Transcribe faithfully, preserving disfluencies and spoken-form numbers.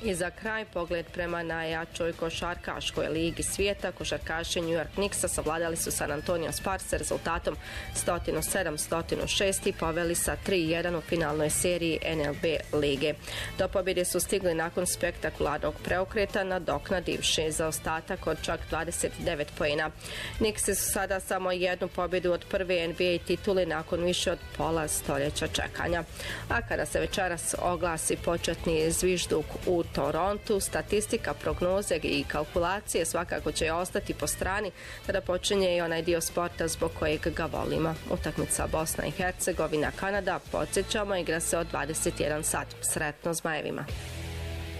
I za kraj pogled prema najjačoj košarkaškoj ligi svijeta. Košarkaši New York Knicksa savladali su San Antonio Spurs sa rezultatom sto sedam sto šest i poveli sa tri jedan u finalnoj seriji N L B lige. Do pobjede su stigli nakon spektakularnog preokreta nadoknadivši zaostatak od čak dvadeset devet poena. Knicksi su sada samo jednu pobjedu od prve N B A titule nakon više od pola stoljeća čekanja. A kada se večeras oglasi početni zvižduk u Torontu, statistika, prognoze i kalkulacije svakako će ostati po strani kada počinje i onaj dio sporta zbog kojeg ga volimo. Utakmica Bosna i Hercegovina Kanada, podsjećamo, igra se od dvadeset jedan sat. Sretno Zmajevima!